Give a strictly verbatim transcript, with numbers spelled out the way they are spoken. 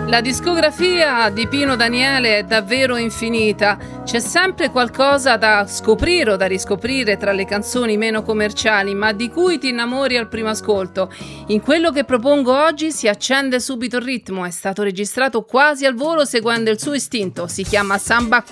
La discografia di Pino Daniele è davvero infinita, c'è sempre qualcosa da scoprire o da riscoprire tra le canzoni meno commerciali, ma di cui ti innamori al primo ascolto. In quello che propongo oggi si accende subito il ritmo, è stato registrato quasi al volo seguendo il suo istinto, si chiama Samba